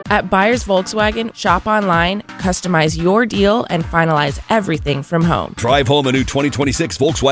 At Buyers Volkswagen, shop online, customize your deal, and finalize everything from home. Drive home a new 2026 Volkswagen